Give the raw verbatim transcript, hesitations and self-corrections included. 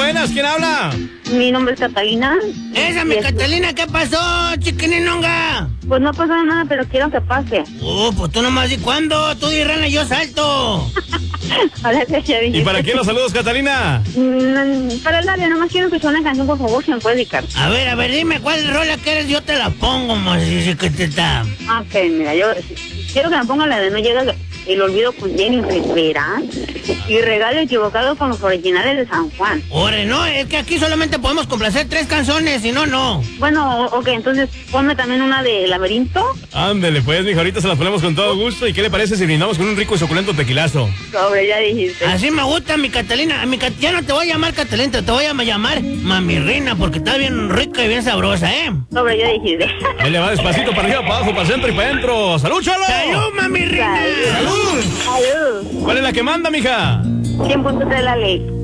buenas, ¿quién habla? Mi nombre es Catalina. Esa, mi Catalina, ¿qué pasó, chiquininonga? Pues no pasó nada, pero quiero que pase. Oh, pues tú nomás di cuándo, tú di rana y yo salto. Ahora que ya dijiste. ¿Y para quién los saludos, Catalina? Mm, para el área, nomás quiero escuchar una canción, por favor, si me puedes dedicar. A ver, a ver, dime cuál rola quieres, yo te la pongo, más si que te está. Ok, mira, yo quiero que me ponga la de No llega el olvido con Jenny Rivera y Regalo equivocado con los originales de San Juan. Ore, no, es que aquí solamente podemos complacer tres canciones, si no, no. Bueno, ok, entonces ponme también una de Laberinto. Ándele, pues, mija, ahorita se las ponemos con todo gusto. ¿Y qué le parece si brindamos con un rico y suculento tequilazo? Sobre, ya dijiste. Así me gusta, mi Catalina. Mi Cat... Ya no te voy a llamar Catalina, te voy a llamar Mami Reina, porque está bien rica y bien sabrosa, ¿eh? Sobre, ya dijiste. Ahí le va despacito para arriba, para abajo, para el centro y para adentro. ¡Salud, chalo! ¡Salud, Mami Reina! ¡Salud! ¡Salud! ¿Cuál es la que manda, mija? cien puntos de la ley.